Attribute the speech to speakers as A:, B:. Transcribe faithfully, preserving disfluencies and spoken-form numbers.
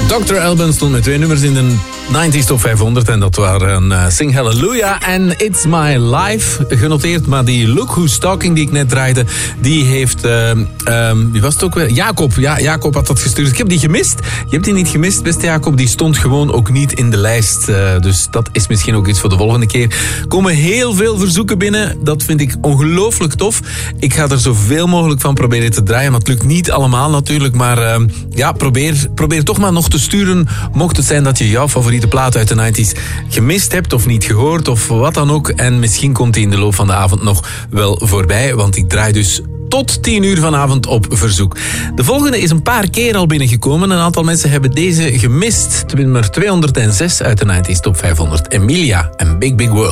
A: dokter Alban stond met twee nummers in de nineties Top vijfhonderd. En dat waren uh, Sing Hallelujah en It's My Life genoteerd. Maar die Look Who's Talking die ik net draaide, die heeft... Uh, um, wie was het ook weer? Jacob. Ja, Jacob had dat gestuurd. Ik heb die gemist. Je hebt die niet gemist, beste Jacob. Die stond gewoon ook niet in de lijst. Uh, dus dat is misschien ook iets voor de volgende keer. Er komen heel veel verzoeken binnen. Dat vind ik ongelooflijk tof. Ik ga er zoveel mogelijk van proberen te draaien. Maar het lukt niet allemaal natuurlijk. Maar uh, ja, probeer, probeer toch maar nog te sturen. Mocht het zijn dat je jouw favoriete plaat uit de nineties gemist hebt of niet gehoord of wat dan ook. En misschien komt die in de loop van de avond nog wel voorbij. Want ik draai dus tot tien uur vanavond op verzoek. De volgende is een paar keer al binnengekomen. Een aantal mensen hebben deze gemist. Nummer tweehonderdzes uit de nineties Top vijfhonderd. Emilia en Big Big World.